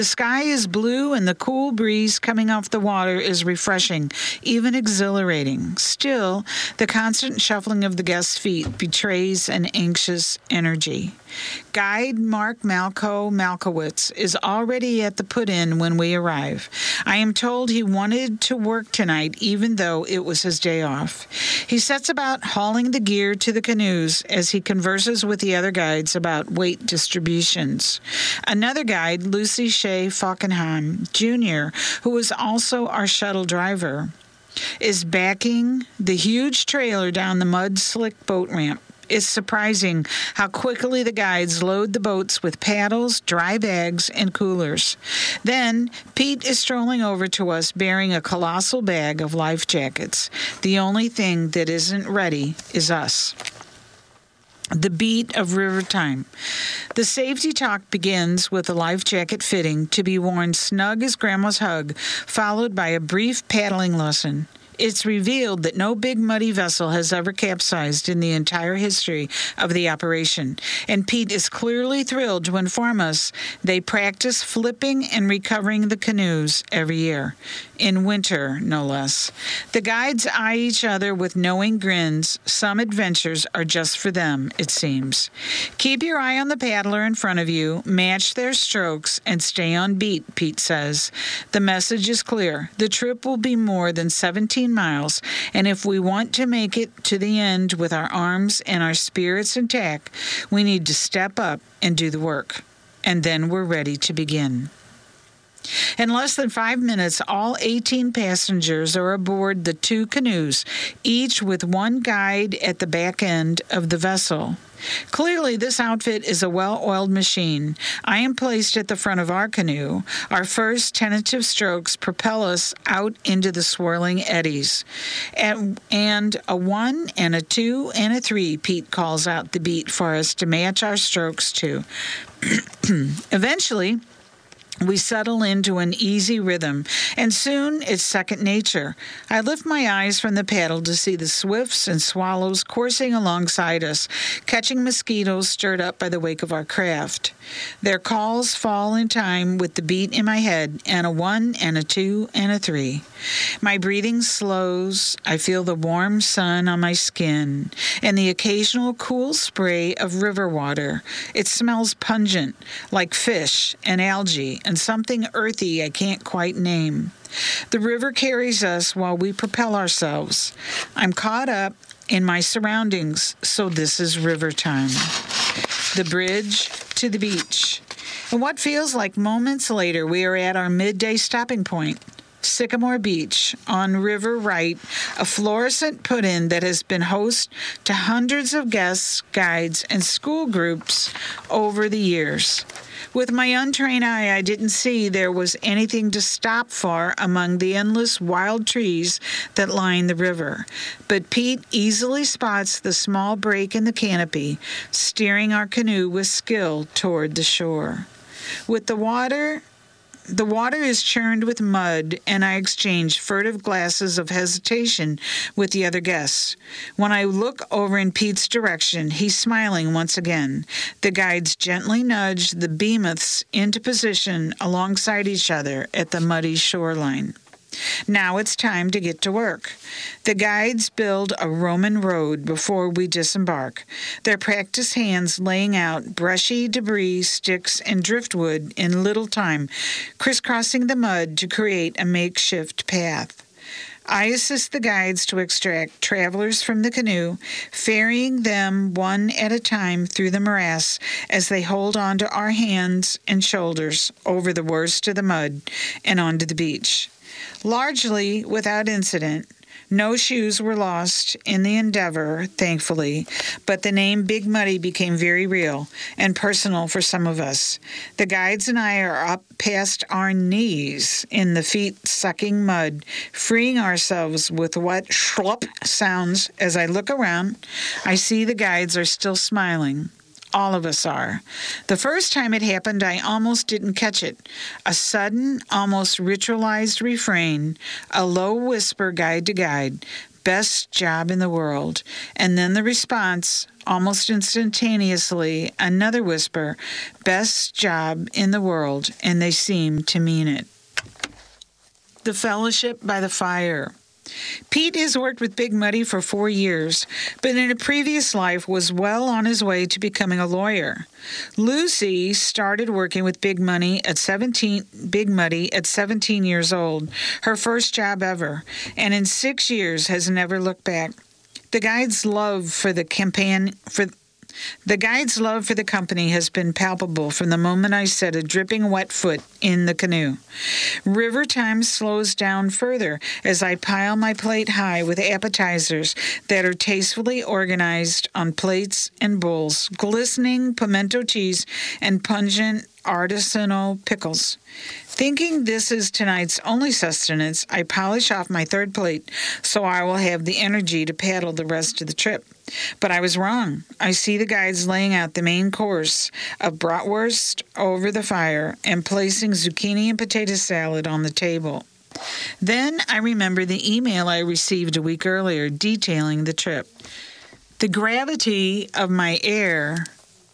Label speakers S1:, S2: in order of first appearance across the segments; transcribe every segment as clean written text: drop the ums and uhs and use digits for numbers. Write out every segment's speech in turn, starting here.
S1: The sky is blue and the cool breeze coming off the water is refreshing, even exhilarating. Still, the constant shuffling of the guests' feet betrays an anxious energy. Guide Mark Malkowitz is already at the put-in when we arrive. I am told he wanted to work tonight even though it was his day off. He sets about hauling the gear to the canoes as he converses with the other guides about weight distributions. Another guide, Lucy Shea Falkenheim Jr., who is also our shuttle driver, is backing the huge trailer down the mud-slick boat ramp. It's surprising how quickly the guides load the boats with paddles, dry bags, and coolers. Then, Pete is strolling over to us bearing a colossal bag of life jackets. The only thing that isn't ready is us. The beat of river time. The safety talk begins with a life jacket fitting to be worn snug as Grandma's hug, followed by a brief paddling lesson. It's revealed that no big muddy vessel has ever capsized in the entire history of the operation, and Pete is clearly thrilled to inform us they practice flipping and recovering the canoes every year. In winter, no less. The guides eye each other with knowing grins. Some adventures are just for them, it seems. Keep your eye on the paddler in front of you, match their strokes, and stay on beat, Pete says. The message is clear. The trip will be more than 17 miles, and if we want to make it to the end with our arms and our spirits intact, we need to step up and do the work. And then we're ready to begin. In less than 5 minutes, all 18 passengers are aboard the 2 canoes, each with one guide at the back end of the vessel. Clearly, this outfit is a well-oiled machine. I am placed at the front of our canoe. Our first tentative strokes propel us out into the swirling eddies. And a 1 and a 2 and a 3, Pete calls out the beat for us to match our strokes to. Eventually, we settle into an easy rhythm, and soon it's second nature. I lift my eyes from the paddle to see the swifts and swallows coursing alongside us, catching mosquitoes stirred up by the wake of our craft. Their calls fall in time with the beat in my head, and a 1 and a 2 and a 3. My breathing slows. I feel the warm sun on my skin and the occasional cool spray of river water. It smells pungent, like fish and algae, and something earthy I can't quite name. The river carries us while we propel ourselves. I'm caught up in my surroundings, so this is river time. The bridge to the beach. And what feels like moments later, we are at our midday stopping point. Sycamore Beach on River Right, a fluorescent put-in that has been host to hundreds of guests, guides, and school groups over the years. With my untrained eye, I didn't see there was anything to stop for among the endless wild trees that line the river. But Pete easily spots the small break in the canopy, steering our canoe with skill toward the shore. With the water is churned with mud, and I exchange furtive glances of hesitation with the other guests. When I look over in Pete's direction, he's smiling once again. The guides gently nudge the behemoths into position alongside each other at the muddy shoreline. Now it's time to get to work. The guides build a Roman road before we disembark, their practiced hands laying out brushy debris, sticks, and driftwood in little time, crisscrossing the mud to create a makeshift path. I assist the guides to extract travelers from the canoe, ferrying them one at a time through the morass as they hold on to our hands and shoulders over the worst of the mud and onto the beach. Largely without incident. No shoes were lost in the endeavor, thankfully, but the name Big Muddy became very real and personal for some of us. The guides and I are up past our knees in the feet-sucking mud, freeing ourselves with what schlop sounds. As I look around, I see the guides are still smiling. All of us are. The first time it happened, I almost didn't catch it. A sudden, almost ritualized refrain, a low whisper guide to guide, Best job in the world. And then the response, almost instantaneously, another whisper, best job in the world, and they seemed to mean it. The Fellowship by the Fire. Pete has worked with Big Muddy for 4 years, but in a previous life was well on his way to becoming a lawyer. Lucy started working with Big Muddy at 17 years old, her first job ever, and in 6 years has never looked back. The guide's love for the company has been palpable from the moment I set a dripping wet foot in the canoe. River time slows down further as I pile my plate high with appetizers that are tastefully organized on plates and bowls, glistening pimento cheese and pungent artisanal pickles. Thinking this is tonight's only sustenance, I polish off my third plate so I will have the energy to paddle the rest of the trip. But I was wrong. I see the guides laying out the main course of bratwurst over the fire and placing zucchini and potato salad on the table. Then I remember the email I received a week earlier detailing the trip. The gravity of my air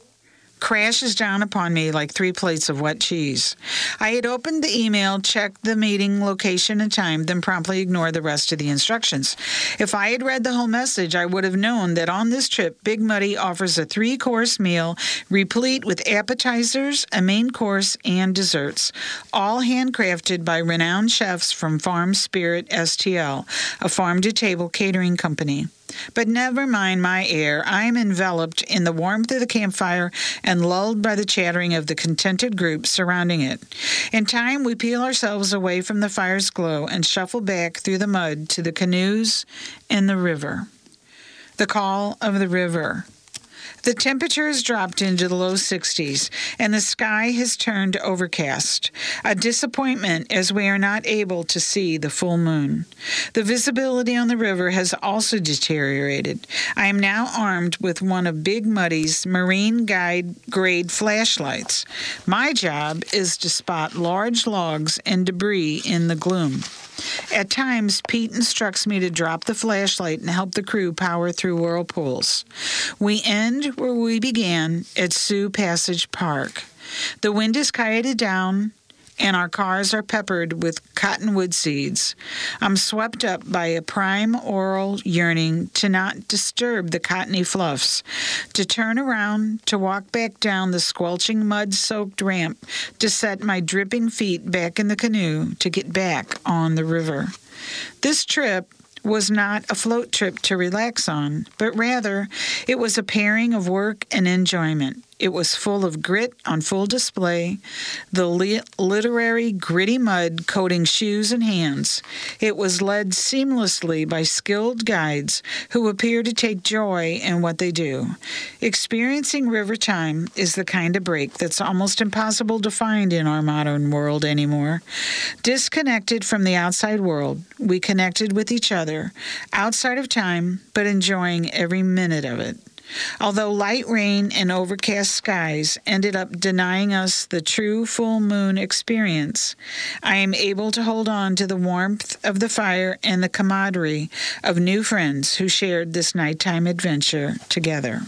S1: crashes down upon me like 3 plates of wet cheese. I had opened the email, checked the meeting location and time, then promptly ignored the rest of the instructions. If I had read the whole message, I would have known that on this trip, Big Muddy offers a 3-course meal replete with appetizers, a main course, and desserts, all handcrafted by renowned chefs from Farm Spirit STL, a farm-to-table catering company. But never mind my air. I am enveloped in the warmth of the campfire and lulled by the chattering of the contented group surrounding it. In time, we peel ourselves away from the fire's glow and shuffle back through the mud to the canoes and the river. The call of the river. The temperature has dropped into the low 60s, and the sky has turned overcast, a disappointment as we are not able to see the full moon. The visibility on the river has also deteriorated. I am now armed with one of Big Muddy's marine guide grade flashlights. My job is to spot large logs and debris in the gloom. At times, Pete instructs me to drop the flashlight and help the crew power through whirlpools. We end where we began at Sioux Passage Park. The wind is quieted down, and our cars are peppered with cottonwood seeds. I'm swept up by a primal yearning to not disturb the cottony fluffs, to turn around, to walk back down the squelching mud-soaked ramp, to set my dripping feet back in the canoe, to get back on the river. This trip was not a float trip to relax on, but rather it was a pairing of work and enjoyment. It was full of grit on full display, the literary gritty mud coating shoes and hands. It was led seamlessly by skilled guides who appear to take joy in what they do. Experiencing river time is the kind of break that's almost impossible to find in our modern world anymore. Disconnected from the outside world, we connected with each other, outside of time, but enjoying every minute of it. Although light rain and overcast skies ended up denying us the true full moon experience, I am able to hold on to the warmth of the fire and the camaraderie of new friends who shared this nighttime adventure together.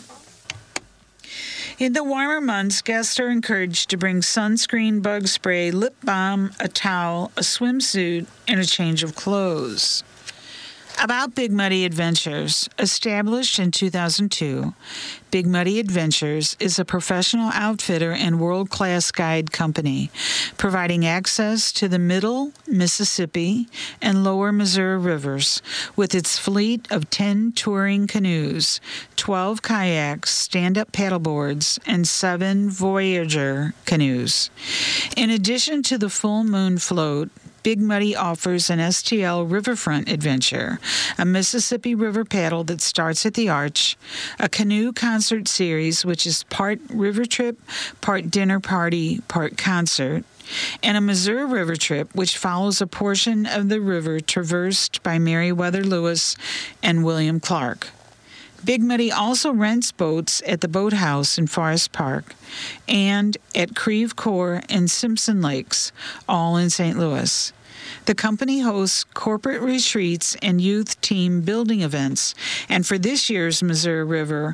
S1: In the warmer months, guests are encouraged to bring sunscreen, bug spray, lip balm, a towel, a swimsuit, and a change of clothes. About Big Muddy Adventures. Established in 2002, Big Muddy Adventures is a professional outfitter and world-class guide company, providing access to the Middle Mississippi and Lower Missouri rivers with its fleet of 10 touring canoes, 12 kayaks, stand-up paddleboards, and 7 Voyager canoes. In addition to the full moon float, Big Muddy offers an STL Riverfront Adventure, a Mississippi River paddle that starts at the Arch, a canoe concert series which is part river trip, part dinner party, part concert, and a Missouri River trip which follows a portion of the river traversed by Meriwether Lewis and William Clark. Big Muddy also rents boats at the Boathouse in Forest Park and at Creve Coeur and Simpson Lakes, all in St. Louis. The company hosts corporate retreats and youth team building events, and for this year's Missouri River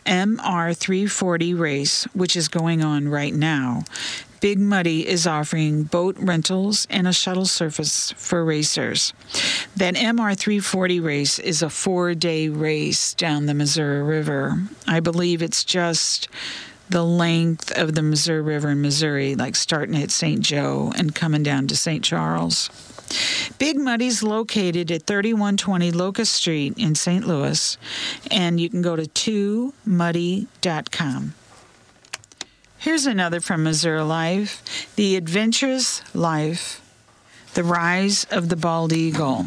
S1: MR340 race, which is going on right now, Big Muddy is offering boat rentals and a shuttle service for racers. That MR340 race is a 4-day race down the Missouri River. I believe it's just the length of the Missouri River in Missouri, like starting at St. Joe and coming down to St. Charles. Big Muddy's located at 3120 Locust Street in St. Louis, and you can go to 2muddy.com. Here's another from Missouri Life, The Adventurous Life, The Rise of the Bald Eagle.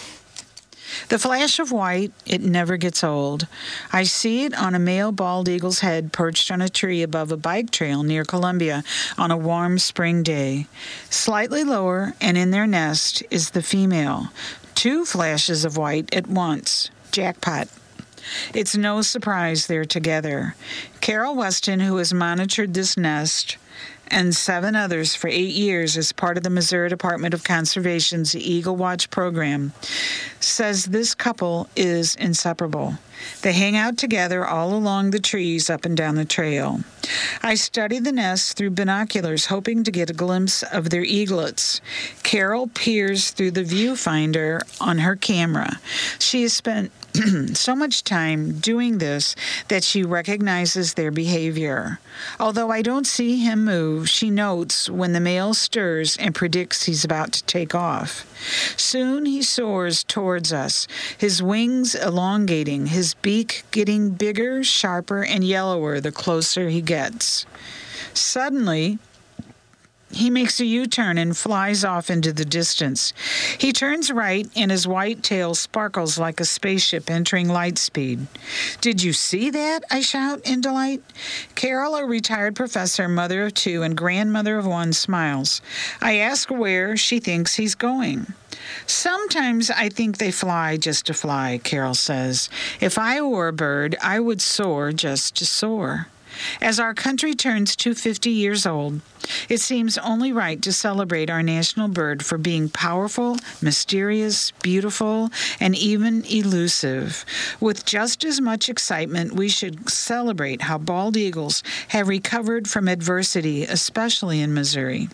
S1: The flash of white, it never gets old. I see it on a male bald eagle's head perched on a tree above a bike trail near Columbia on a warm spring day. Slightly lower and in their nest is the female. 2 flashes of white at once. Jackpot. It's no surprise they're together. Carol Weston, who has monitored this nest and 7 others for 8 years as part of the Missouri Department of Conservation's Eagle Watch program, says this couple is inseparable. They hang out together all along the trees up and down the trail. I study the nest through binoculars, hoping to get a glimpse of their eaglets. Carol peers through the viewfinder on her camera. She has spent so much time doing this that she recognizes their behavior. Although I don't see him move, she notes when the male stirs and predicts he's about to take off. Soon he soars towards us, his wings elongating, his beak getting bigger, sharper, and yellower the closer he gets. Suddenly, he makes a U-turn and flies off into the distance. He turns right, and his white tail sparkles like a spaceship entering light speed. "Did you see that?" I shout in delight. Carol, a retired professor, mother of 2, and grandmother of 1, smiles. I ask where she thinks he's going. "Sometimes I think they fly just to fly," Carol says. "If I were a bird, I would soar just to soar." As our country turns 250 years old, it seems only right to celebrate our national bird for being powerful, mysterious, beautiful, and even elusive. With just as much excitement, we should celebrate how bald eagles have recovered from adversity, especially in Missouri.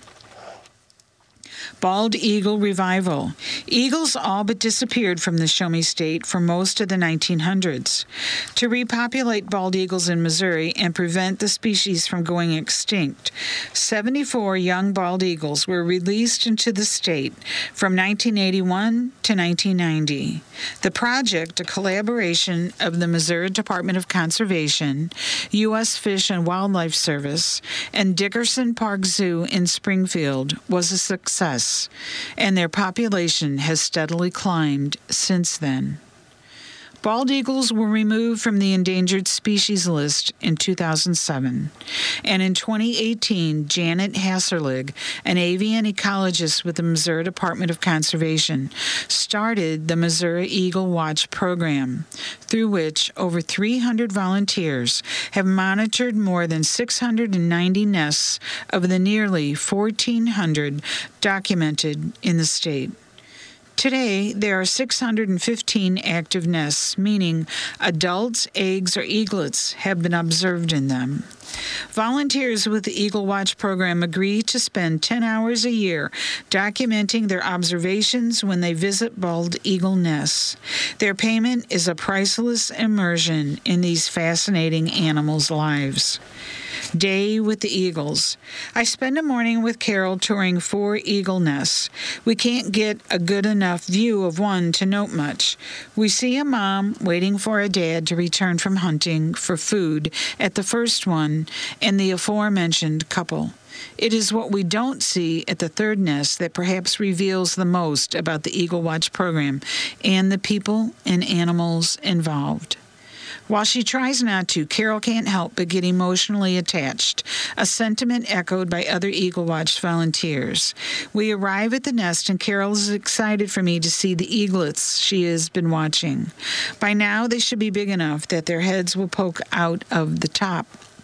S1: Bald eagle revival. Eagles all but disappeared from the Show Me State for most of the 1900s. To repopulate bald eagles in Missouri and prevent the species from going extinct, 74 young bald eagles were released into the state from 1981 to 1990. The project, a collaboration of the Missouri Department of Conservation, U.S. Fish and Wildlife Service, and Dickerson Park Zoo in Springfield, was a success, and their population has steadily climbed since then. Bald eagles were removed from the endangered species list in 2007, and in 2018, Janet Hasserlig, an avian ecologist with the Missouri Department of Conservation, started the Missouri Eagle Watch program, through which over 300 volunteers have monitored more than 690 nests of the nearly 1,400 documented in the state. Today, there are 615 active nests, meaning adults, eggs, or eaglets have been observed in them. Volunteers with the Eagle Watch program agree to spend 10 hours a year documenting their observations when they visit bald eagle nests. Their payment is a priceless immersion in these fascinating animals' lives. Day with the Eagles. I spend a morning with Carol touring 4 eagle nests. We can't get a good enough view of one to note much. We see a mom waiting for a dad to return from hunting for food at the first one and the aforementioned couple. It is what we don't see at the 3rd nest that perhaps reveals the most about the Eagle Watch program and the people and animals involved. While she tries not to, Carol can't help but get emotionally attached, a sentiment echoed by other Eagle Watch volunteers. We arrive at the nest, and Carol is excited for me to see the eaglets she has been watching. By now, they should be big enough that their heads will poke out of the top.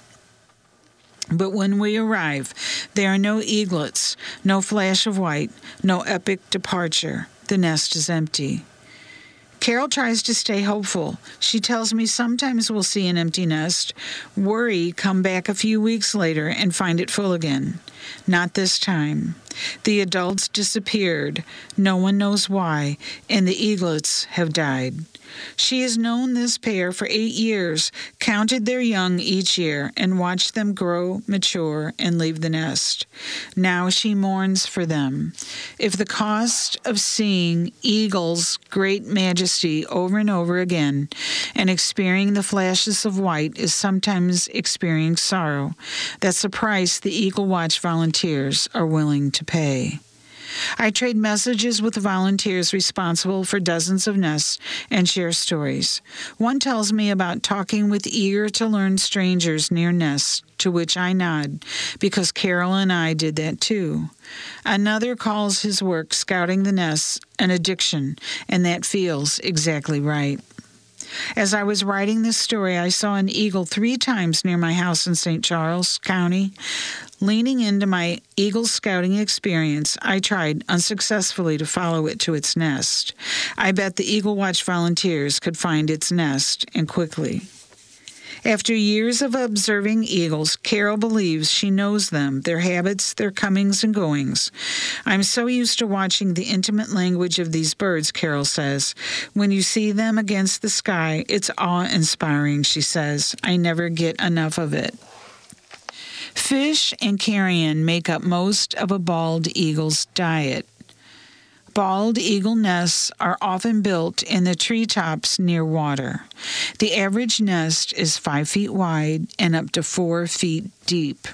S1: But when we arrive, there are no eaglets, no flash of white, no epic departure. The nest is empty. Carol tries to stay hopeful. She tells me sometimes we'll see an empty nest, worry, come back a few weeks later and find it full again. Not this time. The adults disappeared. No one knows why, and the eaglets have died. She has known this pair for 8 years, counted their young each year, and watched them grow, mature, and leave the nest. Now she mourns for them. If the cost of seeing eagles' great majesty over and over again and experiencing the flashes of white is sometimes experiencing sorrow, that's the price the Eagle Watch volunteers are willing to pay. I trade messages with volunteers responsible for dozens of nests and share stories. One tells me about talking with eager-to-learn strangers near nests, to which I nod, because Carol and I did that too. Another calls his work scouting the nests an addiction, and that feels exactly right. As I was writing this story, I saw an eagle 3 times near my house in St. Charles County. Leaning into my eagle scouting experience, I tried unsuccessfully to follow it to its nest. I bet the Eagle Watch volunteers could find its nest, and quickly. After years of observing eagles, Carol believes she knows them, their habits, their comings and goings. I'm so used to watching the intimate language of these birds, Carol says. When you see them against the sky, it's awe-inspiring, she says. I never get enough of it. Fish and carrion make up most of a bald eagle's diet. Bald eagle nests are often built in the treetops near water. The average nest is 5 feet wide and up to 4 feet deep.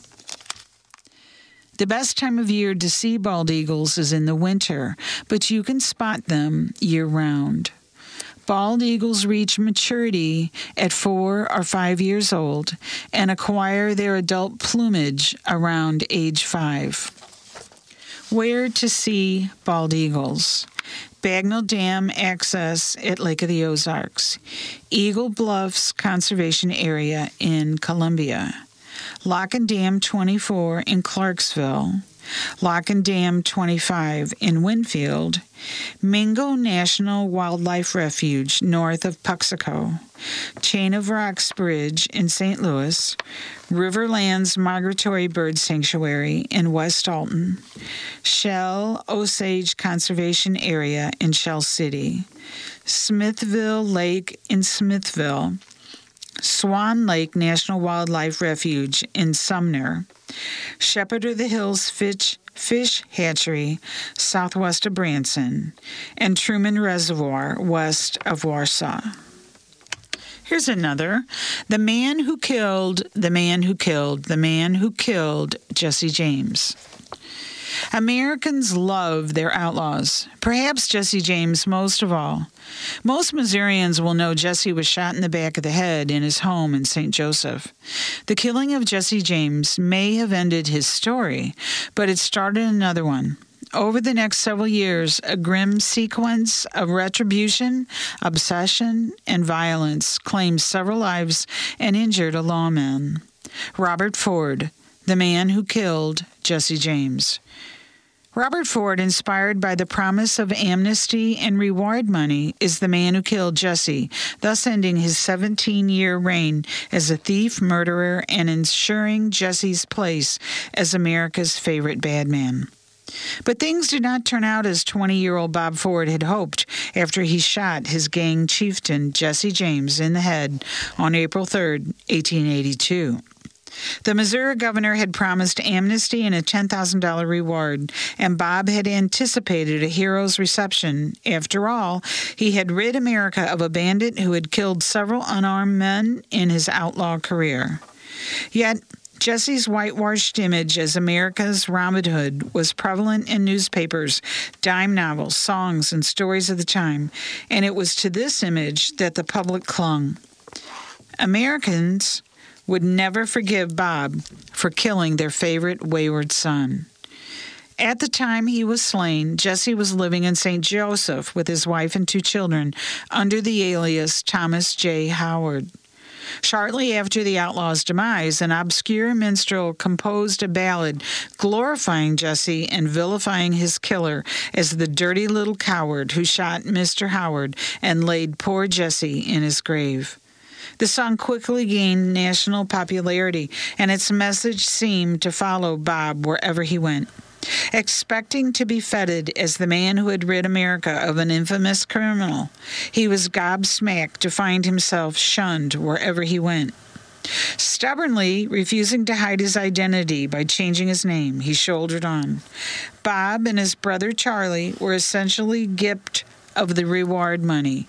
S1: The best time of year to see bald eagles is in the winter, but you can spot them year-round. Bald eagles reach maturity at 4 or 5 years old and acquire their adult plumage around age 5. Where to see bald eagles? Bagnell Dam access at Lake of the Ozarks. Eagle Bluffs Conservation Area in Columbia. Lock and Dam 24 in Clarksville. Lock and Dam 25 in Winfield. Mingo National Wildlife Refuge north of Puxico. Chain of Rocks Bridge in St. Louis. Riverlands Migratory Bird Sanctuary in West Alton. Shell Osage Conservation Area in Shell City. Smithville Lake in Smithville. Swan Lake National Wildlife Refuge in Sumner. Shepherd of the Hills Fish Hatchery, southwest of Branson, and Truman Reservoir, west of Warsaw. Here's another. The man who killed Jesse James. Americans love their outlaws, perhaps Jesse James most of all. Most Missourians will know Jesse was shot in the back of the head in his home in St. Joseph. The killing of Jesse James may have ended his story, but it started another one. Over the next several years, a grim sequence of retribution, obsession, and violence claimed several lives and injured a lawman. Robert Ford, the man who killed Jesse James. Robert Ford, inspired by the promise of amnesty and reward money, is the man who killed Jesse, thus ending his 17-year reign as a thief, murderer, and ensuring Jesse's place as America's favorite bad man. But things did not turn out as 20-year-old Bob Ford had hoped after he shot his gang chieftain Jesse James in the head on April 3, 1882. The Missouri governor had promised amnesty and a $10,000 reward, and Bob had anticipated a hero's reception. After all, he had rid America of a bandit who had killed several unarmed men in his outlaw career. Yet, Jesse's whitewashed image as America's Robin Hood was prevalent in newspapers, dime novels, songs, and stories of the time, and it was to this image that the public clung. Americans would never forgive Bob for killing their favorite wayward son. At the time he was slain, Jesse was living in St. Joseph with his wife and 2 children under the alias Thomas J. Howard. Shortly after the outlaw's demise, an obscure minstrel composed a ballad glorifying Jesse and vilifying his killer as the dirty little coward who shot Mr. Howard and laid poor Jesse in his grave. The song quickly gained national popularity, and its message seemed to follow Bob wherever he went. Expecting to be feted as the man who had rid America of an infamous criminal, he was gobsmacked to find himself shunned wherever he went. Stubbornly refusing to hide his identity by changing his name, he shouldered on. Bob and his brother Charlie were essentially gypped of the reward money.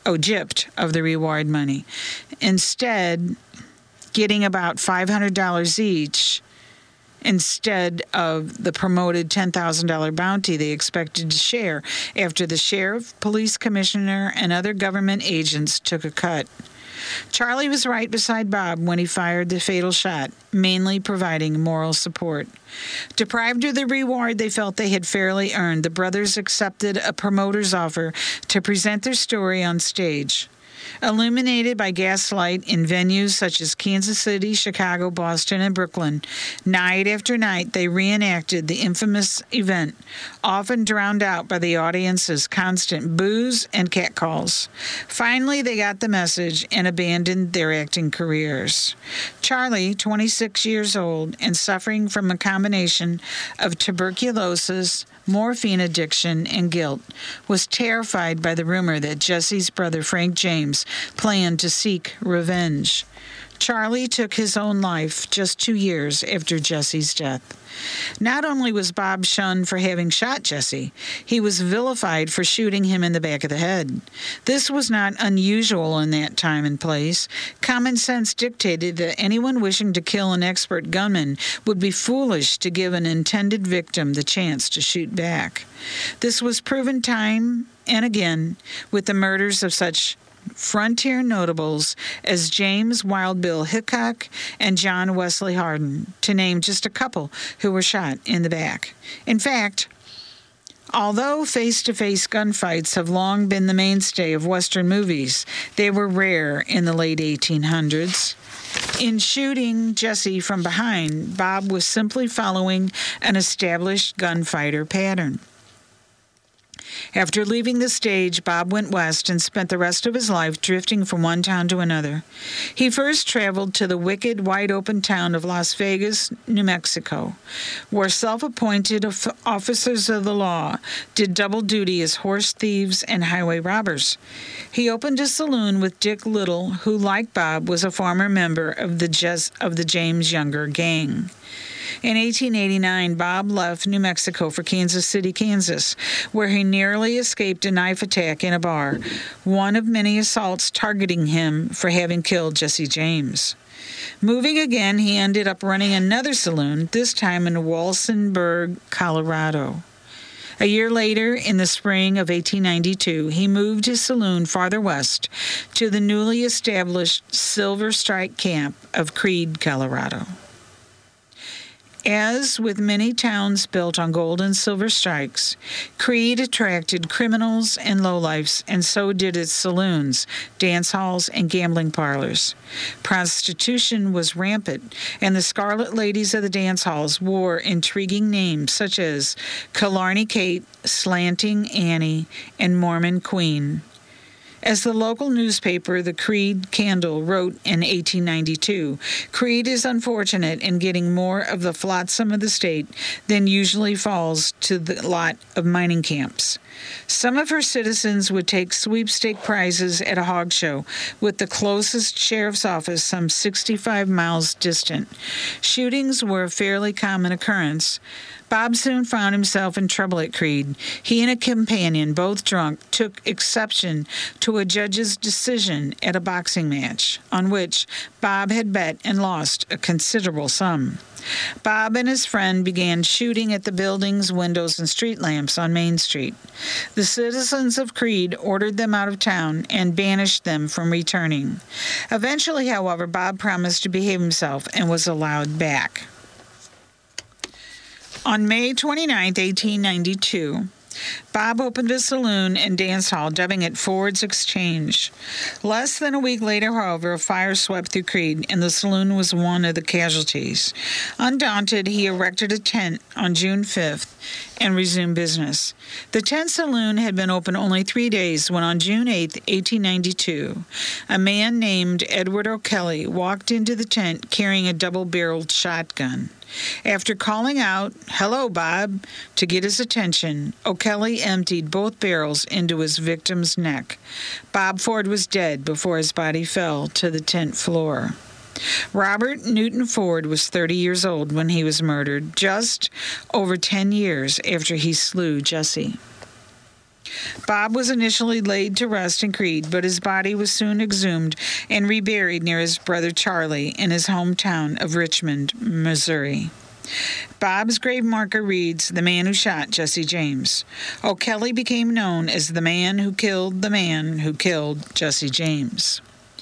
S1: Instead, getting about $500 each instead of the promoted $10,000 bounty they expected to share after the sheriff, police commissioner, and other government agents took a cut. Charlie was right beside Bob when he fired the fatal shot, mainly providing moral support. Deprived of the reward they felt they had fairly earned, the brothers accepted a promoter's offer to present their story on stage. Illuminated by gaslight in venues such as Kansas City, Chicago, Boston, and Brooklyn, night after night they reenacted the infamous event, often drowned out by the audience's constant boos and catcalls. Finally, they got the message and abandoned their acting careers. Charlie, 26 years old and suffering from a combination of tuberculosis, morphine addiction, and guilt, was terrified by the rumor that Jesse's brother Frank James planned to seek revenge. Charlie took his own life just 2 years after Jesse's death. Not only was Bob shunned for having shot Jesse, he was vilified for shooting him in the back of the head. This was not unusual in that time and place. Common sense dictated that anyone wishing to kill an expert gunman would be foolish to give an intended victim the chance to shoot back. This was proven time and again with the murders of such frontier notables as James Wild Bill Hickok and John Wesley Hardin, to name just a couple who were shot in the back. In fact, although face-to-face gunfights have long been the mainstay of Western movies, they were rare in the late 1800s. In shooting Jesse from behind, Bob was simply following an established gunfighter pattern. After leaving the stage, Bob went west and spent the rest of his life drifting from one town to another. He first traveled to the wicked, wide-open town of Las Vegas, New Mexico, where self-appointed officers of the law did double duty as horse thieves and highway robbers. He opened a saloon with Dick Little, who, like Bob, was a former member of the James Younger gang. In 1889, Bob left New Mexico for Kansas City, Kansas, where he narrowly escaped a knife attack in a bar, one of many assaults targeting him for having killed Jesse James. Moving again, he ended up running another saloon, this time in Walsenburg, Colorado. A year later, in the spring of 1892, he moved his saloon farther west to the newly established Silver Strike Camp of Creede, Colorado. As with many towns built on gold and silver strikes, Creede attracted criminals and lowlifes, and so did its saloons, dance halls, and gambling parlors. Prostitution was rampant, and the scarlet ladies of the dance halls wore intriguing names such as Killarney Kate, Slanting Annie, and Mormon Queen. As the local newspaper, the Creede Candle, wrote in 1892, Creede is unfortunate in getting more of the flotsam of the state than usually falls to the lot of mining camps. Some of her citizens would take sweepstake prizes at a hog show, with the closest sheriff's office some 65 miles distant. Shootings were a fairly common occurrence, Bob soon found himself in trouble at Creede. He and a companion, both drunk, took exception to a judge's decision at a boxing match, on which Bob had bet and lost a considerable sum. Bob and his friend began shooting at the buildings, windows, and street lamps on Main Street. The citizens of Creede ordered them out of town and banished them from returning. Eventually, however, Bob promised to behave himself and was allowed back. On May 29, 1892, Bob opened a saloon and dance hall, dubbing it Ford's Exchange. Less than a week later, however, a fire swept through Creede, and the saloon was one of the casualties. Undaunted, he erected a tent on June 5th and resumed business. The tent saloon had been open only 3 days when on June 8, 1892, a man named Edward O'Kelly walked into the tent carrying a double-barreled shotgun. After calling out, "Hello, Bob," to get his attention, O'Kelly emptied both barrels into his victim's neck. Bob Ford was dead before his body fell to the tent floor. Robert Newton Ford was 30 years old when he was murdered, just over 10 years after he slew Jesse. Bob was initially laid to rest in Creede, but his body was soon exhumed and reburied near his brother Charlie in his hometown of Richmond, Missouri. Bob's grave marker reads, "The man who shot Jesse James." O'Kelly became known as the man who killed Jesse James.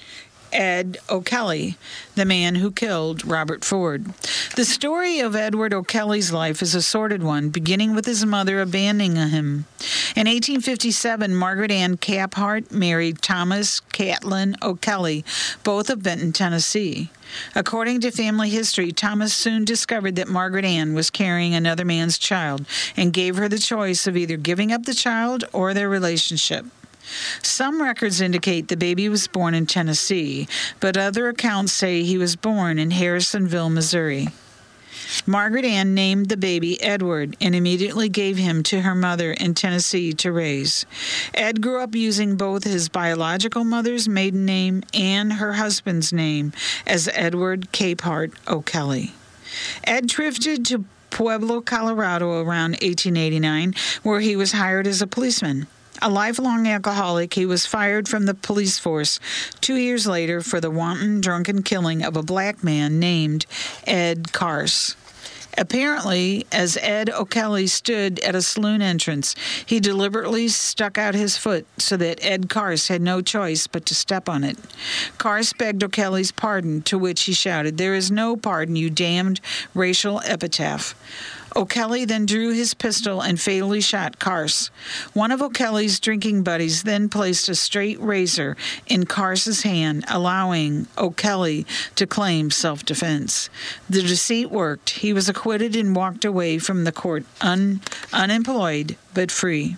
S1: Ed O'Kelly, the man who killed Robert Ford. The story of Edward O'Kelly's life is a sordid one, beginning with his mother abandoning him. In 1857, Margaret Ann Caphart married Thomas Catlin O'Kelly, both of Benton, Tennessee. According to family history, Thomas soon discovered that Margaret Ann was carrying another man's child and gave her the choice of either giving up the child or their relationship. Some records indicate the baby was born in Tennessee, but other accounts say he was born in Harrisonville, Missouri. Margaret Ann named the baby Edward and immediately gave him to her mother in Tennessee to raise. Ed grew up using both his biological mother's maiden name and her husband's name as Edward Caphart O'Kelly. Ed drifted to Pueblo, Colorado around 1889, where he was hired as a policeman. A lifelong alcoholic, he was fired from the police force 2 years later for the wanton drunken killing of a black man named Ed Carse. Apparently, as Ed O'Kelly stood at a saloon entrance, he deliberately stuck out his foot so that Ed Carse had no choice but to step on it. Carse begged O'Kelly's pardon, to which he shouted, "There is no pardon, you damned racial epitaph." O'Kelly then drew his pistol and fatally shot Carse. One of O'Kelly's drinking buddies then placed a straight razor in Carse's hand, allowing O'Kelly to claim self-defense. The deceit worked. He was acquitted and walked away from the court unemployed but free.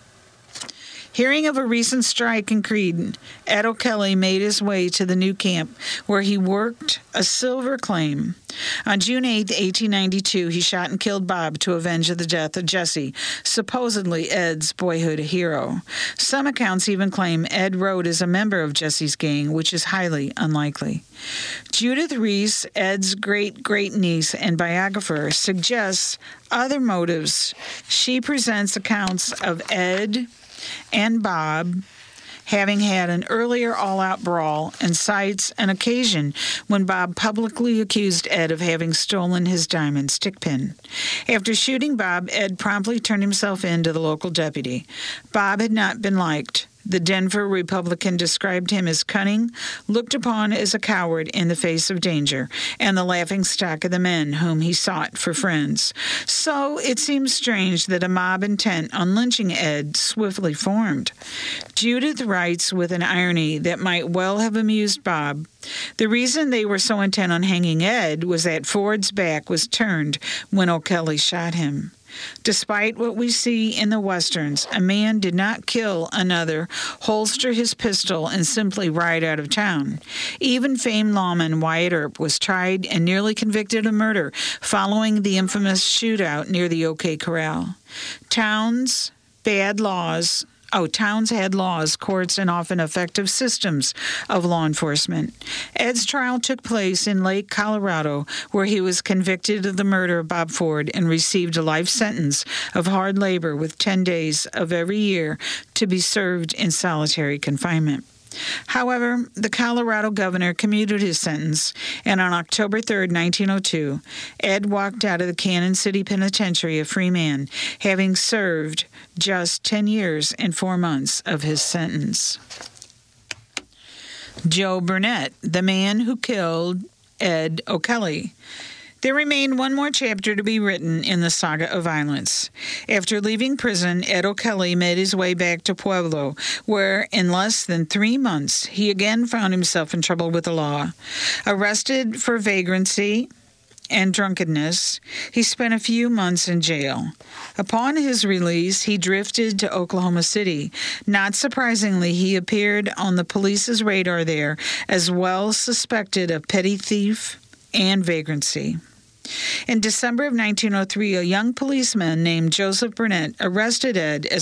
S1: Hearing of a recent strike in Creede, Ed O'Kelly made his way to the new camp, where he worked a silver claim. On June 8, 1892, he shot and killed Bob to avenge the death of Jesse, supposedly Ed's boyhood hero. Some accounts even claim Ed rode as a member of Jesse's gang, which is highly unlikely. Judith Reese, Ed's great-great-niece and biographer, suggests other motives. She presents accounts of Ed and Bob having had an earlier all-out brawl and cites an occasion when Bob publicly accused Ed of having stolen his diamond stick pin. After shooting Bob, Ed promptly turned himself in to the local deputy. Bob had not been liked. The Denver Republican described him as cunning, looked upon as a coward in the face of danger, and the laughingstock of the men whom he sought for friends. So it seems strange that a mob intent on lynching Ed swiftly formed. Judith writes with an irony that might well have amused Bob. The reason they were so intent on hanging Ed was that Ford's back was turned when O'Kelly shot him. Despite what we see in the Westerns, a man did not kill another, holster his pistol, and simply ride out of town. Even famed lawman Wyatt Earp was tried and nearly convicted of murder following the infamous shootout near the OK Corral. Towns, bad laws, Towns had laws, courts, and often effective systems of law enforcement. Ed's trial took place in Lake, Colorado, where he was convicted of the murder of Bob Ford and received a life sentence of hard labor with 10 days of every year to be served in solitary confinement. However, the Colorado governor commuted his sentence, and on October 3, 1902, Ed walked out of the Cannon City Penitentiary a free man, having served just 10 years and 4 months of his sentence. Joe Burnett, the man who killed Ed O'Kelly. There remained one more chapter to be written in the saga of violence. After leaving prison, Ed O'Kelly made his way back to Pueblo, where in less than 3 months he again found himself in trouble with the law. Arrested for vagrancy and drunkenness, he spent a few months in jail. Upon his release, he drifted to Oklahoma City. Not surprisingly, he appeared on the police's radar there as well suspected of petty thief and vagrancy. In December of 1903, a young policeman named Joseph Burnett arrested Ed as